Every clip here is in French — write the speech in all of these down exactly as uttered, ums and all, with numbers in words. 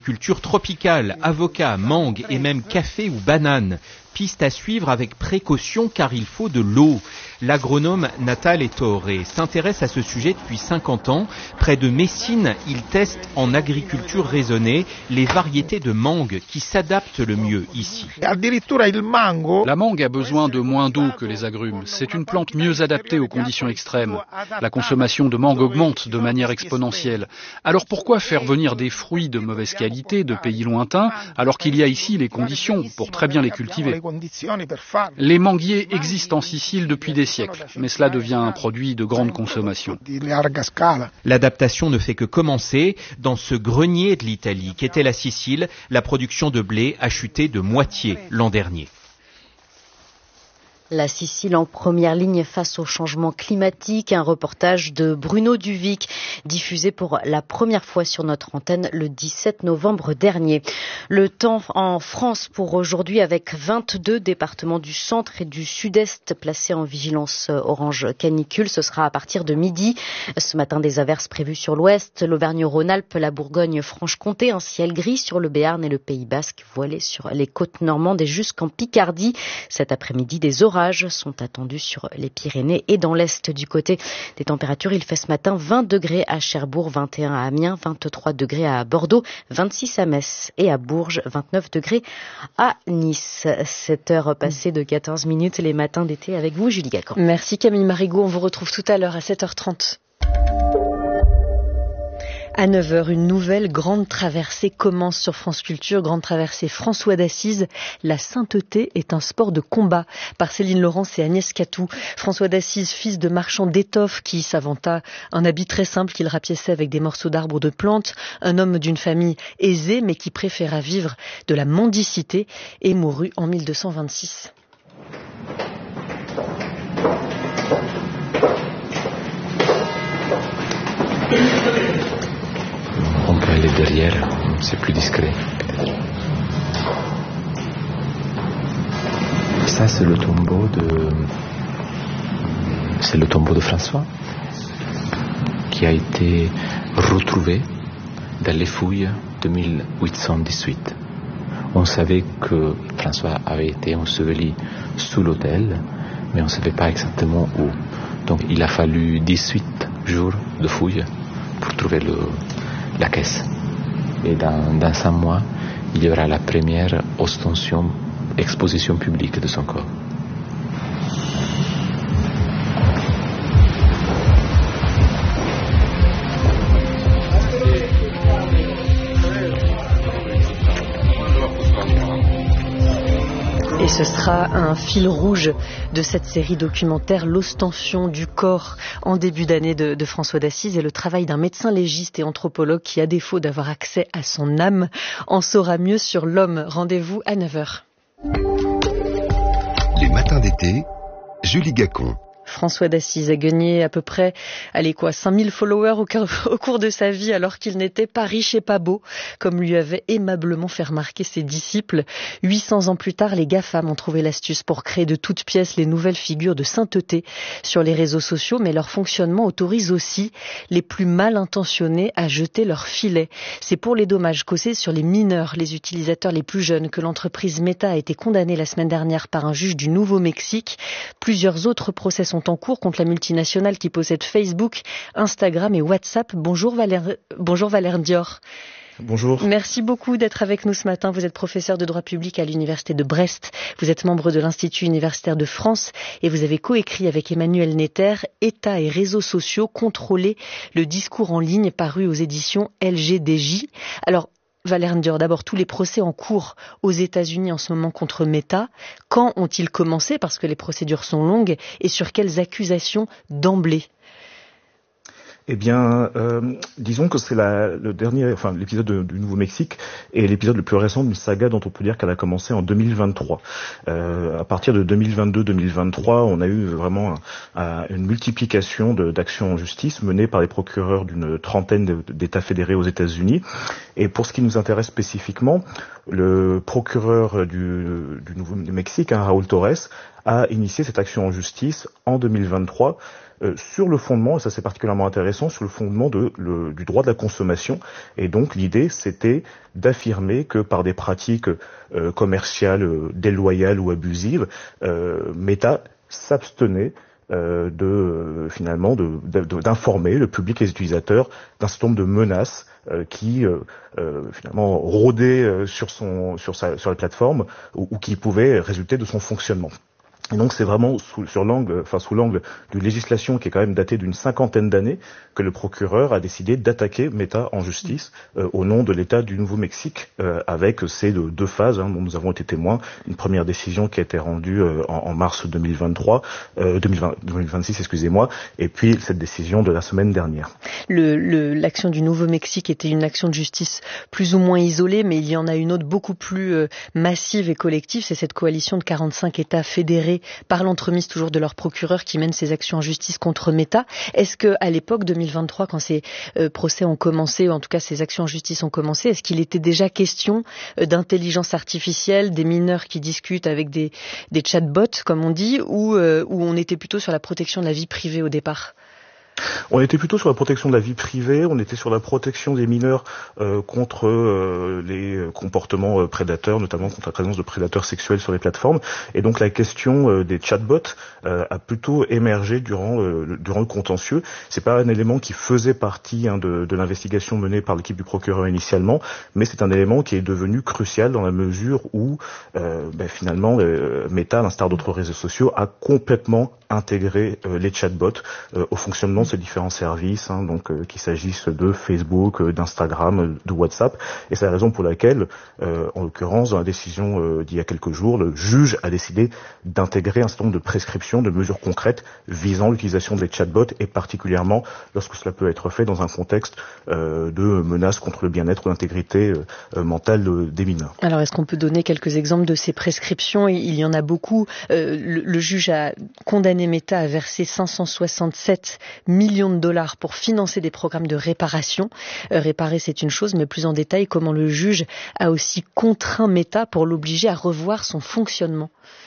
Culture tropicale, avocat, mangue et même café ou banane. Piste à suivre avec précaution car il faut de l'eau. L'agronome Natale Ettore s'intéresse à ce sujet depuis cinquante ans. Près de Messine, il teste en agriculture raisonnée les variétés de mangue qui s'adaptent le mieux ici. La mangue a besoin de moins d'eau que les agrumes. C'est une plante mieux adaptée aux conditions extrêmes. La consommation de mangue augmente de manière exponentielle. Alors pourquoi faire venir des fruits de mauvaise qualité de pays lointains alors qu'il y a ici les conditions pour très bien les cultiver? Les manguiers existent en Sicile depuis des siècles, mais cela devient un produit de grande consommation. L'adaptation ne fait que commencer. Dans ce grenier de l'Italie qu'était la Sicile, la production de blé a chuté de moitié l'an dernier. La Sicile en première ligne face au changement climatique. Un reportage de Bruno Duvic, diffusé pour la première fois sur notre antenne le dix-sept novembre dernier. Le temps en France pour aujourd'hui avec vingt-deux départements du centre et du sud-est placés en vigilance orange canicule. Ce sera à partir de midi. Ce matin, des averses prévues sur l'ouest, l'Auvergne-Rhône-Alpes, la Bourgogne-Franche-Comté, un ciel gris sur le Béarn et le Pays Basque, voilé sur les côtes normandes et jusqu'en Picardie. Cet après-midi, des orages sont attendus sur les Pyrénées et dans l'est. Du côté des températures, il fait ce matin vingt degrés à Cherbourg, vingt et un à Amiens, vingt-trois degrés à Bordeaux, vingt-six à Metz et à Bourges, vingt-neuf degrés à Nice. sept heures passées de quatorze minutes, les matins d'été avec vous, Julie Gacon. Merci Camille Marigot, on vous retrouve tout à l'heure à sept heures trente. À neuf heures, une nouvelle grande traversée commence sur France Culture. Grande traversée François d'Assise. La sainteté est un sport de combat, par Céline Laurence et Agnès Catou. François d'Assise, fils de marchand d'étoffes qui s'inventa un habit très simple qu'il rapiéçait avec des morceaux d'arbres ou de plantes. Un homme d'une famille aisée mais qui préféra vivre de la mendicité et mourut en mille deux cent vingt-six. On peut aller derrière, c'est plus discret. Ça, c'est le tombeau de... C'est le tombeau de François, qui a été retrouvé dans les fouilles de mille huit cent dix-huit. On savait que François avait été enseveli sous l'autel, mais on ne savait pas exactement où. Donc il a fallu dix-huit jours de fouilles pour trouver le... la caisse. Et dans, dans un mois, il y aura la première ostension, exposition publique de son corps. Et ce sera un fil rouge de cette série documentaire, l'ostension du corps en début d'année de, de François d'Assise et le travail d'un médecin légiste et anthropologue qui, à défaut d'avoir accès à son âme, en saura mieux sur l'homme. Rendez-vous à neuf heures. Les matins d'été, Julie Gacon. François d'Assise a gagné à peu près, allez quoi, cinq mille followers au, au cours de sa vie alors qu'il n'était pas riche et pas beau, comme lui avaient aimablement fait remarquer ses disciples. huit cents ans plus tard, les GAFAM ont trouvé l'astuce pour créer de toutes pièces les nouvelles figures de sainteté sur les réseaux sociaux, mais leur fonctionnement autorise aussi les plus mal intentionnés à jeter leur filet. C'est pour les dommages causés sur les mineurs, les utilisateurs les plus jeunes, que l'entreprise Meta a été condamnée la semaine dernière par un juge du Nouveau-Mexique. Plusieurs autres procès sont en cours contre la multinationale qui possède Facebook, Instagram et WhatsApp. Bonjour Valère, bonjour Valère Dior. Bonjour. Merci beaucoup d'être avec nous ce matin. Vous êtes professeur de droit public à l'Université de Brest. Vous êtes membre de l'Institut universitaire de France et vous avez coécrit avec Emmanuel Netter État et réseaux sociaux, contrôler le discours en ligne, paru aux éditions L G D J. Alors, Valère Dior, d'abord, tous les procès en cours aux États-Unis en ce moment contre Meta, quand ont-ils commencé, parce que les procédures sont longues, et sur quelles accusations d'emblée? Eh bien, euh, disons que c'est la, le dernier, enfin l'épisode de, du Nouveau-Mexique est l'épisode le plus récent d'une saga dont on peut dire qu'elle a commencé en deux mille vingt-trois. Euh, à partir de deux mille vingt-deux deux mille vingt-trois, on a eu vraiment un, un, une multiplication de, d'actions en justice menées par les procureurs d'une trentaine d'États fédérés aux États-Unis. Et pour ce qui nous intéresse spécifiquement, le procureur du, du Nouveau-Mexique, hein, Raúl Torres, a initié cette action en justice en deux mille vingt-trois. euh, sur le fondement, et ça c'est particulièrement intéressant, sur le fondement de, le, du droit de la consommation. Et donc l'idée c'était d'affirmer que par des pratiques euh, commerciales euh, déloyales ou abusives, euh, Meta s'abstenait euh, de euh, finalement de, de, d'informer le public et les utilisateurs d'un certain nombre de menaces euh, qui euh, euh, finalement rôdaient euh, sur son sur sa sur la plateforme ou, ou qui pouvaient résulter de son fonctionnement. Et donc c'est vraiment sous, sur l'angle, enfin sous l'angle d'une législation qui est quand même datée d'une cinquantaine d'années que le procureur a décidé d'attaquer Meta en justice euh, au nom de l'État du Nouveau-Mexique euh, avec ces deux, deux phases hein, dont nous avons été témoins. Une première décision qui a été rendue euh, en, en mars deux mille vingt-trois, euh, deux mille vingt, deux mille vingt-six, excusez-moi, et puis cette décision de la semaine dernière. Le, le, l'action du Nouveau-Mexique était une action de justice plus ou moins isolée, mais il y en a une autre beaucoup plus euh, massive et collective. C'est cette coalition de quarante-cinq États fédérés par l'entremise toujours de leur procureur qui mène ces actions en justice contre Meta. Est-ce que à l'époque deux mille vingt-trois, quand ces euh, procès ont commencé, ou en tout cas ces actions en justice ont commencé, est-ce qu'il était déjà question euh, d'intelligence artificielle, des mineurs qui discutent avec des, des chatbots, comme on dit, ou euh, où on était plutôt sur la protection de la vie privée au départ ? On était plutôt sur la protection de la vie privée, on était sur la protection des mineurs euh, contre euh, les comportements euh, prédateurs, notamment contre la présence de prédateurs sexuels sur les plateformes. Et donc la question euh, des chatbots euh, a plutôt émergé durant, euh, le, durant le contentieux. C'est pas un élément qui faisait partie hein, de, de l'investigation menée par l'équipe du procureur initialement, mais c'est un élément qui est devenu crucial dans la mesure où euh, ben, finalement euh, Meta, à l'instar d'autres réseaux sociaux, a complètement intégré euh, les chatbots euh, au fonctionnement de ces différents services, hein, donc euh, qu'il s'agisse de Facebook, euh, d'Instagram, euh, de WhatsApp, et c'est la raison pour laquelle, euh, en l'occurrence, dans la décision euh, d'il y a quelques jours, le juge a décidé d'intégrer un certain nombre de prescriptions, de mesures concrètes visant l'utilisation des chatbots, et particulièrement lorsque cela peut être fait dans un contexte euh, de menaces contre le bien-être ou l'intégrité euh, mentale euh, des mineurs. Alors, est-ce qu'on peut donner quelques exemples de ces prescriptions ? Il y en a beaucoup. Euh, le, le juge a condamné Meta à verser cinq cent soixante-sept millions de dollars pour financer des programmes de réparation. Euh, réparer, c'est une chose, mais plus en détail, comment le juge a aussi contraint Meta pour l'obliger à revoir son fonctionnement.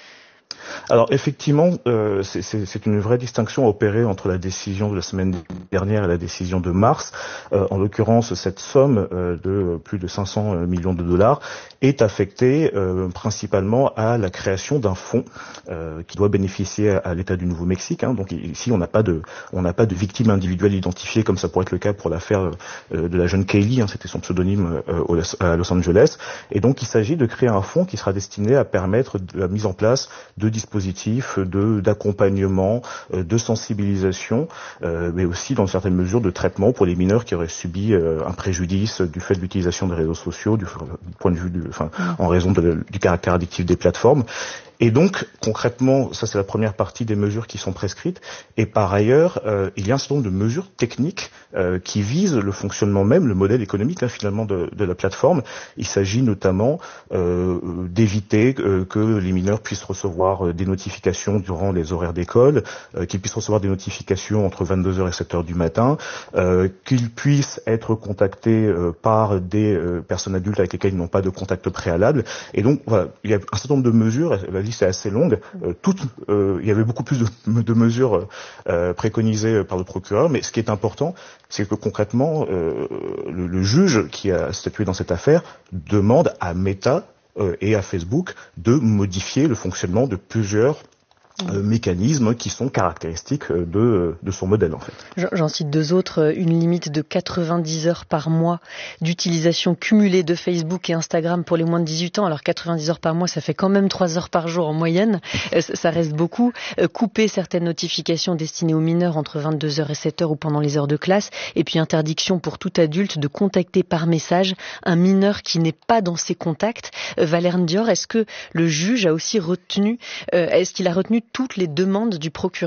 Alors effectivement, euh, c'est, c'est, c'est une vraie distinction à opérer entre la décision de la semaine dernière et la décision de mars. Euh, en l'occurrence, cette somme euh, de plus de cinq cents millions de dollars est affectée euh, principalement à la création d'un fonds euh, qui doit bénéficier à, à l'État du Nouveau-Mexique. Hein. Donc ici, on n'a pas de, on n'a pas de victime individuelle identifiée comme ça pourrait être le cas pour l'affaire euh, de la jeune Kaylee. Hein, c'était son pseudonyme euh, à Los Angeles. Et donc, il s'agit de créer un fonds qui sera destiné à permettre la mise en place de dispositifs de d'accompagnement, de sensibilisation, euh, mais aussi dans certaines mesures de traitement pour les mineurs qui auraient subi euh, un préjudice du fait de l'utilisation des réseaux sociaux, du, du point de vue, du, enfin, en raison de, du caractère addictif des plateformes. Et donc, concrètement, ça c'est la première partie des mesures qui sont prescrites. Et par ailleurs, euh, il y a un certain nombre de mesures techniques euh, qui visent le fonctionnement même, le modèle économique là, finalement de, de la plateforme. Il s'agit notamment euh, d'éviter euh, que les mineurs puissent recevoir euh, des notifications durant les horaires d'école, euh, qu'ils puissent recevoir des notifications entre vingt-deux heures et sept heures du matin, euh, qu'ils puissent être contactés euh, par des euh, personnes adultes avec lesquelles ils n'ont pas de contact préalable. Et donc, voilà, il y a un certain nombre de mesures. La liste est assez longue. Euh, toutes, euh, il y avait beaucoup plus de, de mesures euh, préconisées par le procureur, mais ce qui est important, c'est que concrètement, euh, le, le juge qui a statué dans cette affaire demande à Meta euh, et à Facebook de modifier le fonctionnement de plusieurs Euh, mécanismes qui sont caractéristiques de, de son modèle en fait. J'en cite deux autres, une limite de quatre-vingt-dix heures par mois d'utilisation cumulée de Facebook et Instagram pour les moins de dix-huit ans. Alors quatre-vingt-dix heures par mois, ça fait quand même trois heures par jour en moyenne, ça reste beaucoup. Couper certaines notifications destinées aux mineurs entre vingt-deux heures et sept heures ou pendant les heures de classe, et puis interdiction pour tout adulte de contacter par message un mineur qui n'est pas dans ses contacts. Valère Ndior, est-ce que le juge a aussi retenu, euh, est-ce qu'il a retenu toutes les demandes du procureur ?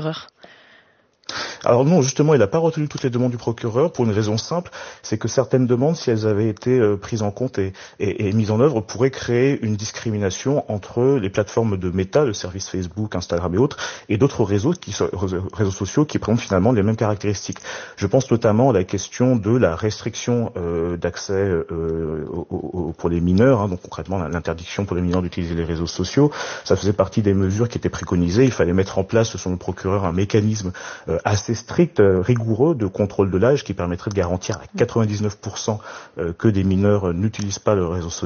Alors non, justement, il n'a pas retenu toutes les demandes du procureur pour une raison simple, c'est que certaines demandes, si elles avaient été euh, prises en compte et, et, et mises en œuvre, pourraient créer une discrimination entre les plateformes de Meta, le service Facebook, Instagram et autres, et d'autres réseaux qui réseaux sociaux qui présentent finalement les mêmes caractéristiques. Je pense notamment à la question de la restriction euh, d'accès euh, au, au, pour les mineurs, hein, donc concrètement l'interdiction pour les mineurs d'utiliser les réseaux sociaux. Ça faisait partie des mesures qui étaient préconisées. Il fallait mettre en place, selon le procureur, un mécanisme euh, assez strict, euh, rigoureux de contrôle de l'âge qui permettrait de garantir à quatre-vingt-dix-neuf pour cent euh, que des mineurs n'utilisent pas le réseau social.